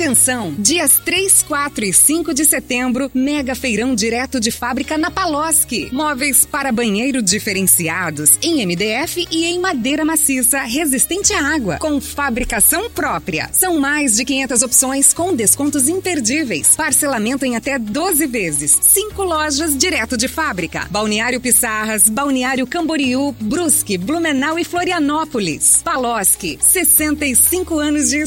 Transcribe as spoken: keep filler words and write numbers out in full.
Atenção! Dias três, quatro e cinco de setembro, mega feirão direto de fábrica na Paloski. Móveis para banheiro diferenciados em M D F e em madeira maciça resistente à água, com fabricação própria. São mais de quinhentas opções com descontos imperdíveis. Parcelamento em até doze vezes. Cinco lojas direto de fábrica. Balneário Pissarras, Balneário Camboriú, Brusque, Blumenau e Florianópolis. Paloski, sessenta e cinco anos de